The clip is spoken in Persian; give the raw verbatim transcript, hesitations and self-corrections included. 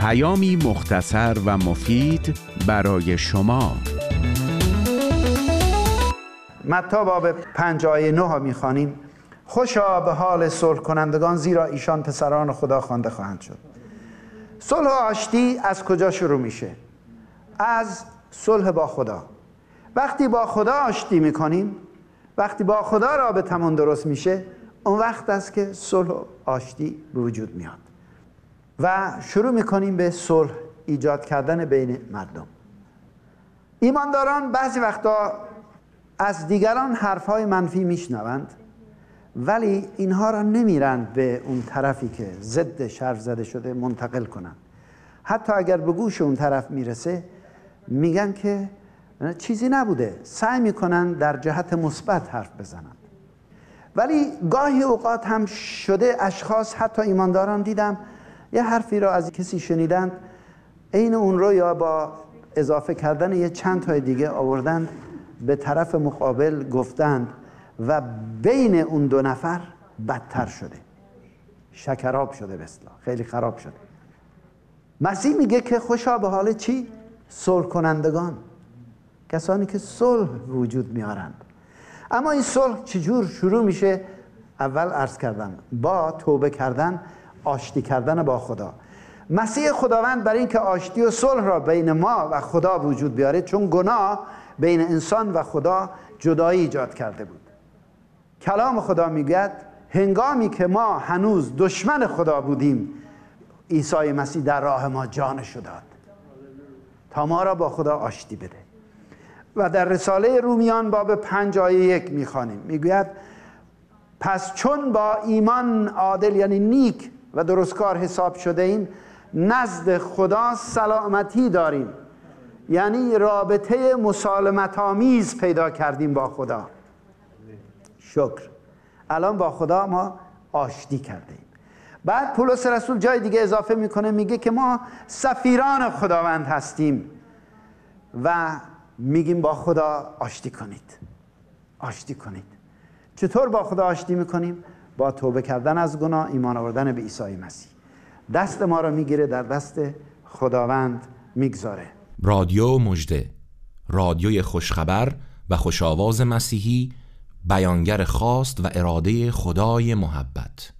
پیامی مختصر و مفید برای شما. متی باب پنج آیه نه ها میخوانیم: خوشا به حال صلح کنندگان زیرا ایشان پسران خدا خوانده خواهند شد. صلح و آشتی از کجا شروع میشه؟ از صلح با خدا. وقتی با خدا آشتی میکنیم، وقتی با خدا رابطمون درست میشه، اون وقت است که صلح و آشتی به وجود میاد و شروع میکنیم به صلح ایجاد کردن بین مردم. ایمانداران بعضی وقتا از دیگران حرفهای منفی میشنوند، ولی اینها را نمیرند به اون طرفی که ضد شرط زده شده منتقل کنند. حتی اگر به گوش اون طرف میرسه میگن که چیزی نبوده، سعی میکنن در جهت مثبت حرف بزنند. ولی گاهی اوقات هم شده اشخاص، حتی ایمانداران دیدم، یه حرفی را از کسی شنیدند، عین اون رو یا با اضافه کردن یه چند تای دیگه آوردند به طرف مقابل گفتند و بین اون دو نفر بدتر شده، شکراب شده، به اصطلاح خیلی خراب شده. مسیح میگه که خوشا به حال چی؟ صلح کنندگان، کسانی که صلح وجود میارند. اما این صلح چجور شروع میشه؟ اول عرض کردم با توبه کردن، آشتی کردن با خدا. مسیح خداوند برای اینکه آشتی و صلح را بین ما و خدا وجود بیاره، چون گناه بین انسان و خدا جدایی ایجاد کرده بود. کلام خدا میگه هنگامی که ما هنوز دشمن خدا بودیم، عیسی مسیح در راه ما جانش داد تا ما را با خدا آشتی بده. و در رساله رومیان باب پنج آیه یک میخوانیم، میگوید پس چون با ایمان عادل یعنی نیک و درستکار حساب شده ایم، نزد خدا سلامتی داریم، یعنی رابطه مسالمت آمیز پیدا کردیم با خدا. شکر، الان با خدا ما آشتی کردیم. بعد پولس رسول جای دیگه اضافه میکنه، میگه که ما سفیران خداوند هستیم و میگیم با خدا آشتی کنید، آشتی کنید. چطور با خدا آشتی میکنیم؟ با توبه کردن از گناه، ایمان آوردن به عیسی مسیح. دست ما رو میگیره، در دست خداوند میگذاره. رادیو مژده، رادیوی خوشخبر و خوشاواز مسیحی، بیانگر خواست و اراده خدای محبت.